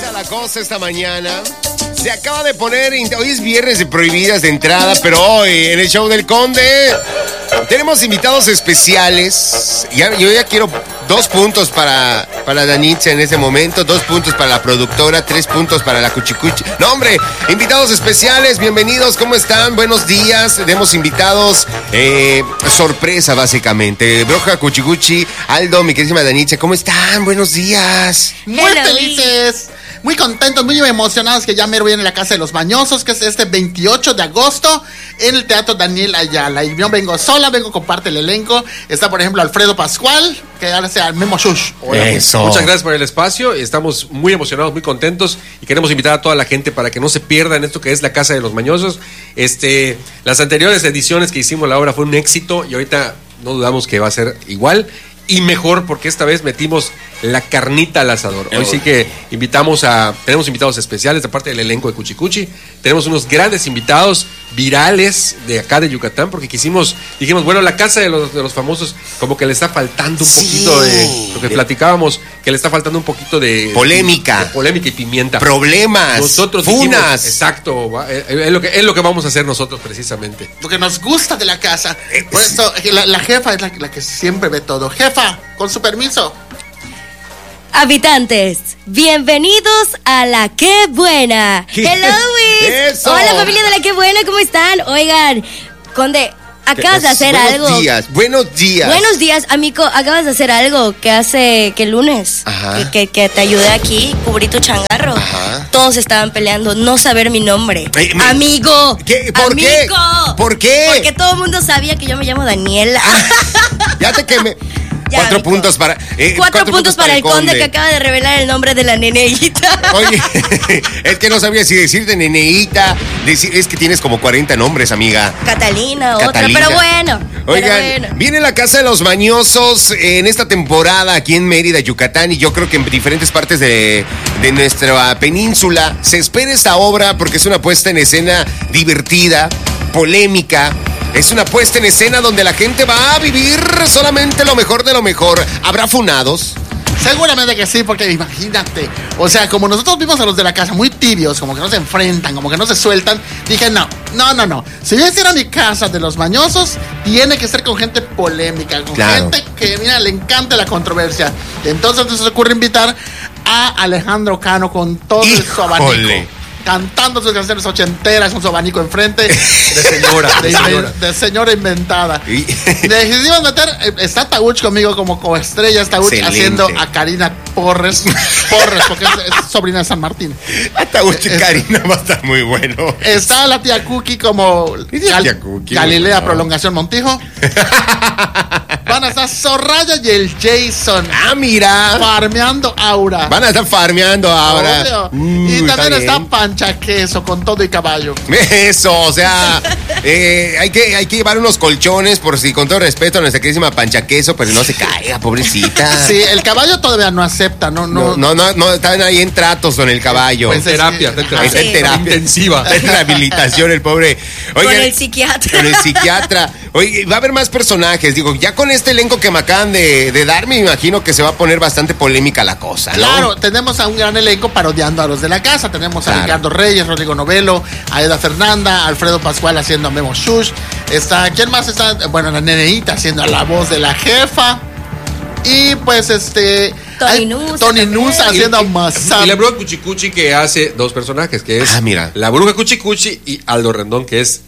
está la cosa esta mañana? Se acaba de poner, hoy es viernes de prohibidas de entrada, pero hoy en el show del Conde tenemos invitados especiales. Yo ya quiero 2 puntos para Danitza en ese momento, 2 puntos para la productora, 3 puntos para la Cuchicuchi. No, hombre, invitados especiales, bienvenidos, ¿cómo están? Buenos días. Tenemos invitados sorpresa, básicamente. Broja, Cuchicuchi, Aldo, mi queridísima Danitza, ¿cómo están? Buenos días. Muy felices, muy contentos, muy emocionados que ya mero viene la Casa de los Mañosos, que es este 28 de agosto en el Teatro Daniel Ayala. Y yo vengo sola, vengo con parte del elenco. Está, por ejemplo, Alfredo Pascual, que ahora sea Memo Shush. Eso. Muchas gracias por el espacio. Estamos muy emocionados, muy contentos y queremos invitar a toda la gente para que no se pierdan esto que es la Casa de los Mañosos. Las anteriores ediciones que hicimos la obra fue un éxito y ahorita no dudamos que va a ser igual. Y mejor porque esta vez metimos la carnita al asador. Hoy sí que tenemos invitados especiales, aparte del elenco de Cuchicuchi. Tenemos unos grandes invitados virales de acá de Yucatán, porque dijimos, bueno, la Casa de los Famosos como que le está faltando un poquito de lo que platicábamos, que le está faltando un poquito de polémica. De polémica y pimienta. Problemas. Nosotros funas. Exacto, es lo que vamos a hacer nosotros precisamente. Lo que nos gusta de la casa. Por eso la jefa es la que siempre ve todo. Jefa, con su permiso. Habitantes, bienvenidos a La Qué Buena. Hello, Luis. Eso. Hola, familia de La Qué Buena, ¿cómo están? Oigan, Conde, acabas de hacer algo. Buenos días. Buenos días, amigo. Acabas de hacer algo que hace que el lunes. Ajá. Que te ayudé aquí, cubrí tu changarro. Ajá. Todos estaban peleando no saber mi nombre. Amigo. ¿Qué? ¿Por qué? ¿Por qué? Porque todo el mundo sabía que yo me llamo Daniela. Ya te quemé. Ya, 4 puntos para... 4 puntos para el conde que acaba de revelar el nombre de la neneíta. Oye, es que no sabía si decirte neneíta, es que tienes como 40 nombres, amiga. Catalina, otra, pero bueno. Oigan, viene la Casa de los Mañosos en esta temporada aquí en Mérida, Yucatán, y yo creo que en diferentes partes de nuestra península. Se espera esta obra porque es una puesta en escena divertida, polémica. Es una puesta en escena donde la gente va a vivir solamente lo mejor de lo mejor. ¿Habrá funados? Seguramente que sí, porque imagínate. O sea, como nosotros vimos a los de la casa muy tibios, como que no se enfrentan, como que no se sueltan, dije, no. Si yo hiciera mi Casa de los Mañosos, tiene que ser con gente polémica, con gente que, mira, le encanta la controversia. Entonces se ocurre invitar a Alejandro Cano con todo su abanico, cantando sus canciones ochenteras con su abanico enfrente. De señora inventada. Decidimos meter, está Tauch conmigo como coestrella, Tauch haciendo a Karina Porres, porque es sobrina de San Martín. A Tauch y Karina va a estar muy bueno. Está la tía Cookie como Galilea Prolongación Montijo. Van a estar Soraya y el Jason. Ah, mira. Farmeando Aura. Van a estar farmeando ahora. Y también está Pancha Queso con todo y caballo. Eso, o sea, hay que llevar unos colchones por si, con todo respeto a nuestra queridísima Pancha Queso, pero no se caiga, pobrecita. Sí, el caballo todavía no acepta, no, están ahí en tratos con el caballo. Pues terapia. Está en terapia intensiva. Está en rehabilitación el pobre. Oigan, con el psiquiatra. Con el psiquiatra. Oye, va a haber más personajes, digo, ya con este elenco que me acaban de dar, me imagino que se va a poner bastante polémica la cosa, ¿no? Claro, tenemos a un gran elenco parodiando a los de la casa. Tenemos a Ricardo Reyes, Rodrigo Novelo, a Eda Fernanda, Alfredo Pascual haciendo a Memo Shush. ¿Quién más está? Bueno, la neneíta haciendo la voz de la jefa. Y pues Tony Nusa haciendo a Mazam. Y la bruja Cuchicuchi que hace 2 personajes, que es la bruja Cuchicuchi y Aldo Rendón, que es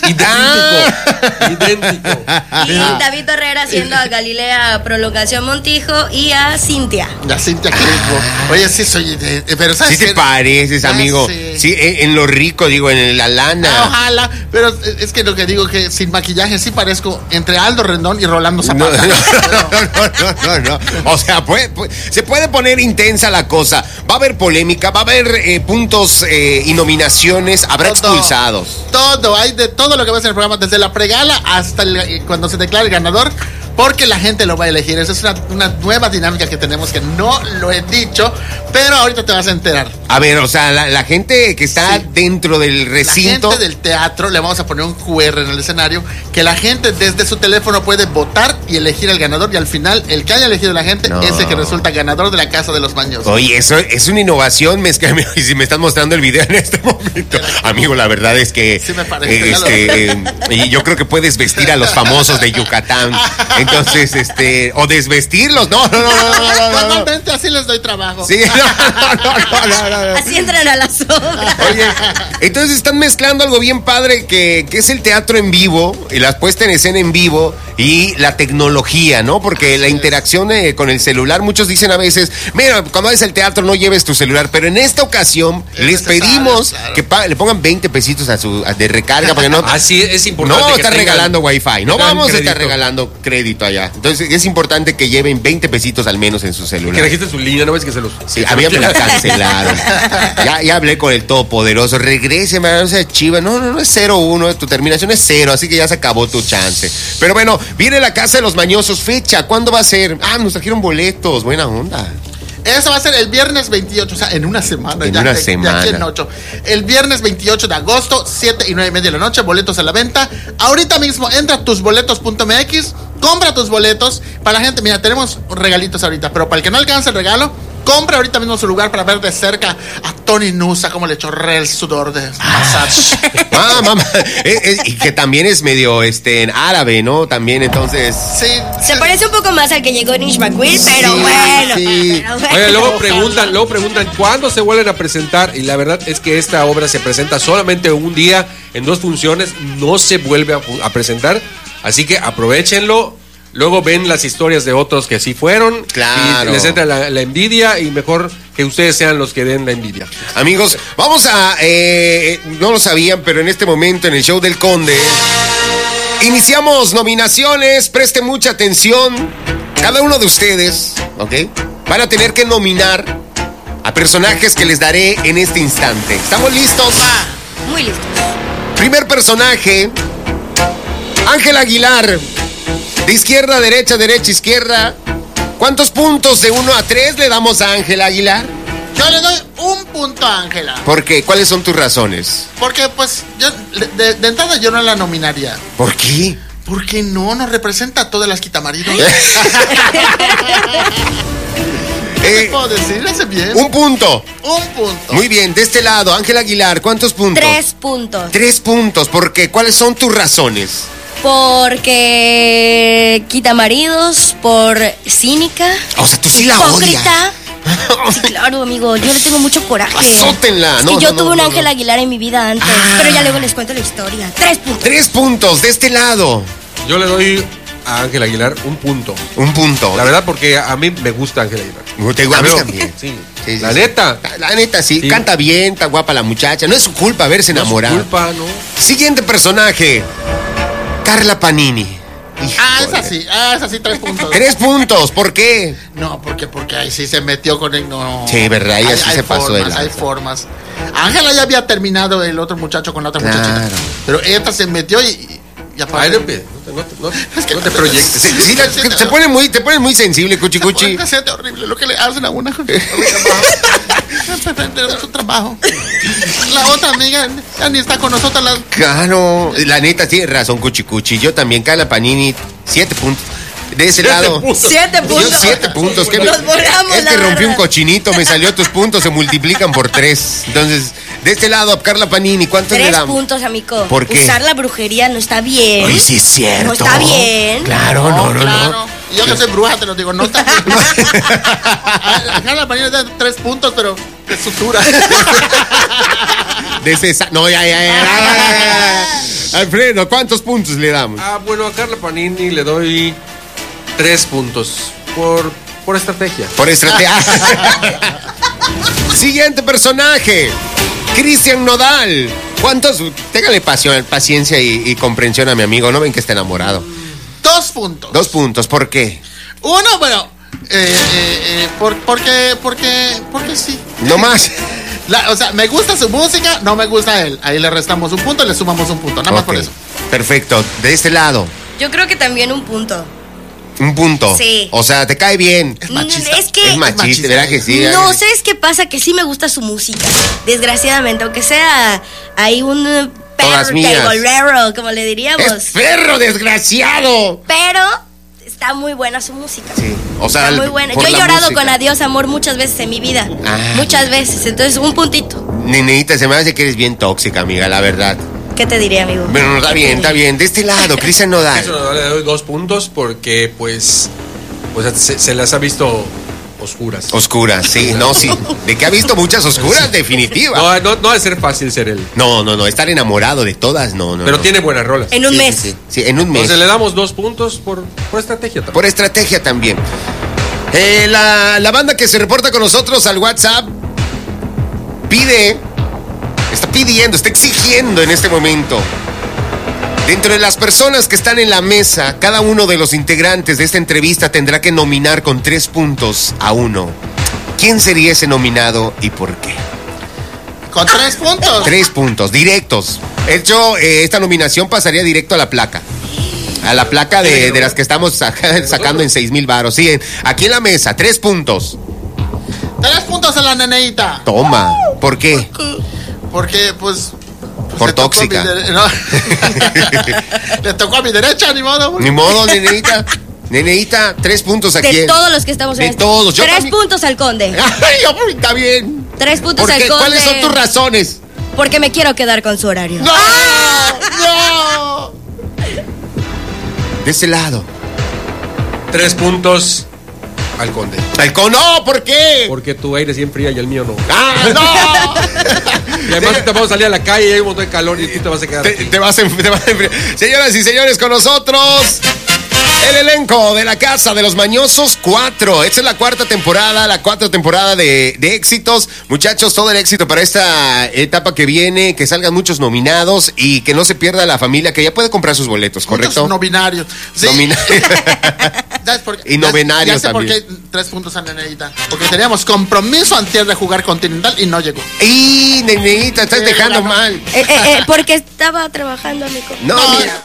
idéntico. Y David Herrera haciendo a Galilea Prolongación Montijo y a Cintia. La Cintia Crespo. Oye, sí soy pero ¿sabes? Sí te pareces, amigo. Sí, en lo rico, digo, en la lana. Ojalá, pero es que lo que digo que sin maquillaje sí parezco entre Aldo Rendón y Rolando Zapata. No. O sea, se puede poner intensa la cosa. Va a haber polémica, va a haber puntos y nominaciones, habrá expulsados. Todo, hay de todo lo que va a ser el programa, desde la pregala hasta cuando se declare el ganador. porque la gente lo va a elegir. Esa es una nueva dinámica que tenemos, que no lo he dicho, pero ahorita te vas a enterar. A ver, o sea, la gente que está dentro del recinto. La gente del teatro, le vamos a poner un QR en el escenario, que la gente desde su teléfono puede votar y elegir al ganador, y al final el que haya elegido la gente es el que resulta ganador de la Casa de los Mañosos. Oye, eso es una innovación, y si me están mostrando el video en este momento. Amigo, la verdad es que sí me parece, y yo creo que puedes vestir a los famosos de Yucatán. Entonces, o desvestirlos. No. Normalmente así les doy trabajo. Sí, no. Así entran a las obras. Oye, entonces están mezclando algo bien padre que es el teatro en vivo y la puesta en escena en vivo y la tecnología, ¿no? Porque la interacción con el celular, muchos dicen a veces, mira, cuando vayas al teatro no lleves tu celular, pero en esta ocasión les pedimos que le pongan 20 pesitos de recarga, porque no. Así es importante. No estar regalando wifi, no vamos a estar crédito. regalando crédito allá. Entonces es importante que lleven 20 pesitos al menos en su celular. Que registren su línea, ¿no ves que se los... Sí, a mí me la cancelaron. Ya hablé con el todopoderoso. Regrese, no sea chiva. No es 01, tu terminación es 0, así que ya se acabó tu chance. Pero bueno, viene la Casa de los Mañosos. Fecha, ¿cuándo va a ser? Nos trajeron boletos, buena onda. Eso va a ser el viernes 28, o sea, en una semana. En una semana. De aquí en 8. El viernes 28 de agosto, 7 y 9:30 de la noche, boletos a la venta. Ahorita mismo entra a tusboletos.mx, compra tus boletos. Para la gente, mira, tenemos regalitos ahorita, pero para el que no alcance el regalo, compra ahorita mismo su lugar para ver de cerca a Tony Nusa, cómo le chorrea el sudor de masaje. Mamá. Y que también es medio en árabe, ¿no? También, entonces. Sí. Se parece un poco más al que llegó en Ishmael, pero bueno. Sí. Pero bueno. Oye, luego preguntan cuándo se vuelven a presentar, y la verdad es que esta obra se presenta solamente un día, en 2 funciones, no se vuelve a presentar, así que aprovechenlo. Luego ven las historias de otros que sí fueron. Claro. Y les entra la envidia, y mejor que ustedes sean los que den la envidia. Amigos, vamos a... no lo sabían, pero en este momento en el show del Conde iniciamos nominaciones. Presten mucha atención. Cada uno de ustedes, ¿ok?, van a tener que nominar a personajes que les daré en este instante. ¿Estamos listos? Muy listos. Primer personaje, Ángel Aguilar. De izquierda a derecha, derecha, izquierda. ¿Cuántos puntos de 1 a 3 le damos a Ángel Aguilar? Yo le doy un punto a Ángela. ¿Por qué? ¿Cuáles son tus razones? Porque, pues, yo de entrada yo no la nominaría. ¿Por qué? Porque no nos representa a todas las quitamaridos. ¿Qué puedo decir? Hace bien. Un punto. Un punto. Muy bien, de este lado, Ángel Aguilar, ¿cuántos puntos? 3 puntos. 3 puntos. ¿Por qué? ¿Cuáles son tus razones? Porque quita maridos, por cínica. O sea, tú sí la hipócrita. Sí, claro, amigo, yo le tengo mucho coraje. Azótenla. Es que yo tuve un Ángel Aguilar en mi vida antes, pero ya luego les cuento la historia. 3 puntos. 3 puntos, de este lado. Yo le doy a Ángel Aguilar un punto. Un punto. La verdad, porque a mí me gusta Ángel Aguilar. Te digo, a mí también. Sí. Sí, La neta. La neta, sí. Canta bien, está guapa la muchacha. No es su culpa haberse enamorado. No es su culpa, ¿no? Siguiente personaje. Carla Panini. Es así, 3 puntos. 3 puntos, ¿por qué? No, porque ahí sí se metió con el no. Sí, verdad, ahí así se pasó de lanza. Hay formas. Ángela ya había terminado el otro muchacho con la otra muchachita. Pero esta se metió y aparte. No te proyectes. Sí, te pones muy sensible, Cuchi. Se siente horrible lo que le hacen a una. Es su trabajo. La otra amiga ya ni está con nosotros. Claro, la neta tiene razón, Cuchi. Yo también, Carla Panini, 7 puntos. De ese lado. 7 puntos. Yo 7 puntos. Nos volamos, es que rompí un cochinito, me salió tus puntos, se multiplican por 3. Entonces, de este lado, a Carla Panini, ¿cuántos le 3 damos? punto, amigo. ¿Por qué? Usar la brujería no está bien. Ay, sí es cierto. No está bien. Claro, no. Claro. Y yo que soy bruja, te lo digo, no está bien. A Carla Panini le da 3 puntos, pero de sutura. De César. No, ya. Alfredo, ¿cuántos puntos le damos? Bueno, a Carla Panini le doy 3 puntos por estrategia. Por estrategia. Siguiente personaje. Cristian Nodal. ¿Cuántos? Téngale paciencia y comprensión a mi amigo. No ven que está enamorado. 2 puntos. 2 puntos. ¿Por qué? Uno, bueno, porque sí. No más. O sea, me gusta su música, no me gusta él. Ahí le restamos un punto, le sumamos un punto. Nada más por eso. Perfecto. De este lado. Yo creo que también un punto. Un punto. Sí. O sea, te cae bien. Es machista. Es que Es machista, ¿verdad que sí? no, ¿sabes qué pasa? Que sí me gusta su música, desgraciadamente, aunque sea ahí un Todas perro mías. bolero, como le diríamos. ¡Es perro desgraciado! Pero está muy buena su música. Sí, o sea, está muy buena. por Yo he la llorado música. con Adiós Amor muchas veces en mi vida. Ah. Muchas veces. Entonces, un puntito. Nenita, se me hace que eres bien tóxica, amiga, la verdad. ¿Qué te diría, amigo? Bueno, está bien, está bien. De este lado, Cristian Nodal. Eso le doy 2 puntos porque, pues se las ha visto oscuras. Oscuras, sí, no, sí. De que ha visto muchas oscuras, definitiva. No ha de ser fácil ser él. No, estar enamorado de todas, no. Pero no. tiene buenas rolas. En un Sí, mes. Sí, sí, en un mes. Entonces le damos 2 puntos por estrategia también. Por estrategia también. La banda que se reporta con nosotros al WhatsApp está exigiendo en este momento. Dentro de las personas que están en la mesa, cada uno de los integrantes de esta entrevista tendrá que nominar con 3 puntos a uno. ¿Quién sería ese nominado y por qué? Con 3 puntos. 3 puntos, directos. De hecho, esta nominación pasaría directo a la placa. A la placa de las que estamos sacando en 6,000 varos. Sí, aquí en la mesa, 3 puntos. 3 puntos a la neneita. Toma. ¿Por qué? Porque, pues. Por le tocó tóxica. no. Le tocó a mi derecha, ni modo. Ni modo, neneita. Neneita, 3 puntos aquí. De todos los que estamos en De todos. Yo 3 también- puntos al conde. Ay, está bien. 3 puntos ¿Por al qué? conde. ¿Cuáles son tus razones? Porque me quiero quedar con su horario. ¡No! ¡No! De ese lado. 3 puntos al conde. No, ¿por qué? Porque tu aire sí enfría y el mío no. ¡Ah, no! Y además te vamos a salir a la calle y hay un montón de calor y tú te vas a quedar aquí. Te vas a enfriar. Señoras y señores, con nosotros el elenco de la Casa de los Mañosos 4. Esta es la cuarta temporada de éxitos. Muchachos, todo el éxito para esta etapa que viene, que salgan muchos nominados y que no se pierda la familia, que ya puede comprar sus boletos, ¿correcto? Muchos no binarios. Sí. ¿Sabes por qué? Y novenarios ya sé también. por qué 3 puntos a neneita. Porque teníamos compromiso antes de jugar Continental y no llegó. ¡Y, nenita, estás Sí, dejando la- mal! Porque estaba trabajando, amigo. No, No, mira.